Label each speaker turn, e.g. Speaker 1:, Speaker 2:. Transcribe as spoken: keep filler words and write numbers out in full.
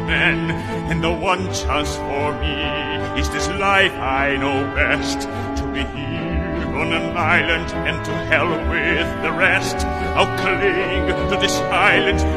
Speaker 1: men, and the one chance for me is this life I know best, to be here on an island and to hell with the rest. I'll cling to this island